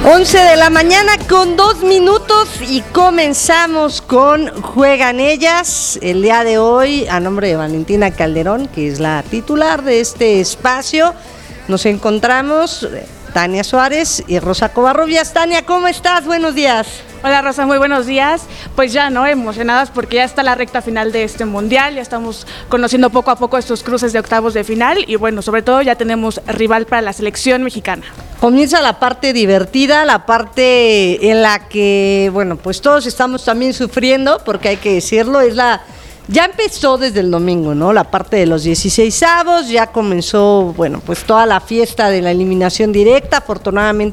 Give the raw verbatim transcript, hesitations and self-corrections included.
once de la mañana con dos minutos y comenzamos con Juegan Ellas. El día de hoy, a nombre de Valentina Calderón, que es la titular de este espacio, nos encontramos Tania Suárez y Rosa Covarrubias. Tania, ¿cómo estás? Buenos días. Hola Rosa, muy buenos días. Pues ya, ¿no? Emocionadas porque ya está la recta final de este mundial, ya estamos conociendo poco a poco estos cruces de octavos de final y bueno, sobre todo ya tenemos rival para la selección mexicana. Comienza la parte divertida, la parte en la que, bueno, pues todos estamos también sufriendo, porque hay que decirlo, es la... Ya empezó desde el domingo, ¿no? La parte de los dieciseisavos, ya comenzó, bueno, pues toda la fiesta de la eliminación directa. Afortunadamente